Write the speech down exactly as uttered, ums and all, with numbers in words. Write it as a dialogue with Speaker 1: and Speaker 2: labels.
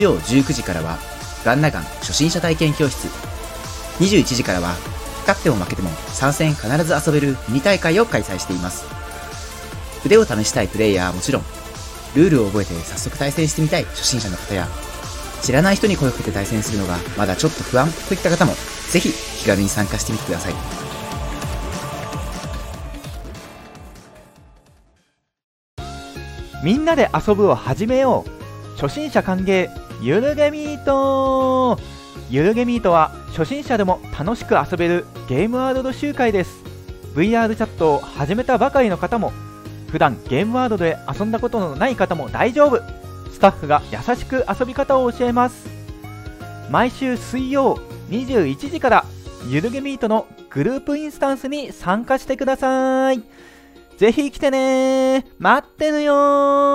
Speaker 1: 曜じゅうくじからはガンナガン初心者体験教室、にじゅういちじからは勝っても負けても参戦必ず遊べるミニ大会を開催しています。腕を試したいプレイヤーはもちろん、ルールを覚えて早速対戦してみたい初心者の方や、知らない人に声をかけて対戦するのがまだちょっと不安といった方もぜひ気軽に参加してみてください。
Speaker 2: みんなで遊ぶを始めよう。初心者歓迎ゆるゲミート。ゆるゲミートは初心者でも楽しく遊べるゲームワールド集会です。 ブイアール チャットを始めたばかりの方も、普段ゲームワールドで遊んだことのない方も大丈夫。スタッフが優しく遊び方を教えます。毎週水曜にじゅういちじからゆるゲミートのグループインスタンスに参加してください。ぜひ来てねー。待ってるよー。